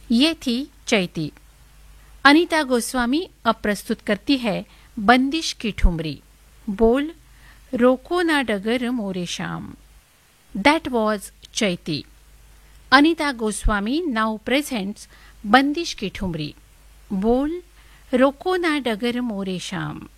ये थी चैती। अनीता गोस्वामी अब प्रस्तुत करती है बंदिश की ठुमरी। बोल, रोको ना डगर मोरे श्याम। दैट वॉज चैती। अनीता गोस्वामी नाउ प्रेजेंट्स बंदिश की ठुमरी। बोल, रोको ना डगर मोरे श्याम।